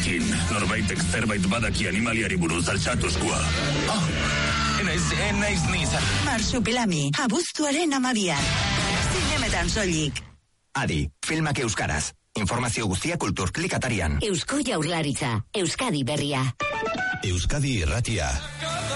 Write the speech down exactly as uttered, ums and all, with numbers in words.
batekin. Norbaitek zerbait badaki animaliari buruz altxatuzkoa. Oh, enaiz, enaiz niz. Marsupilami, abuztuaren amabian. Zinemetan soilik. Adi, filmak euskaraz. Informazio guztia Kulturklik atarian. Eusko Jaurlaritza, Euskadi berria. Euskadi irratia.